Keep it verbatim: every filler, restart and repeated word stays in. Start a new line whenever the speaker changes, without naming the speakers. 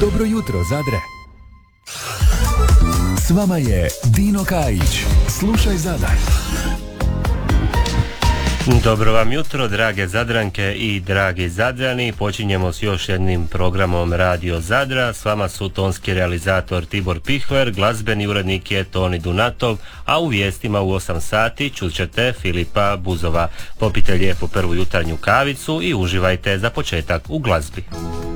Dobro jutro, Zadre. S vama je Dino Kajić. Slušaj Zadar.
Dobro vam jutro, drage Zadranke i dragi Zadrani. Počinjemo s još jednim programom Radio Zadra. S vama su tonski realizator Tibor Pihler, glazbeni urednik je Toni Dunatov, a u vijestima u osam sati čućete Filipa Buzova. Popite lijepo prvu jutarnju kavicu i uživajte za početak u glazbi.